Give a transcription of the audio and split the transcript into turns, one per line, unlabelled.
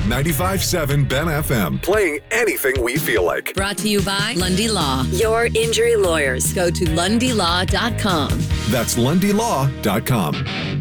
95.7 Ben FM. Playing anything we feel like.
Brought to you by Lundy Law. Your injury lawyers. Go to lundylaw.com.
That's lundylaw.com.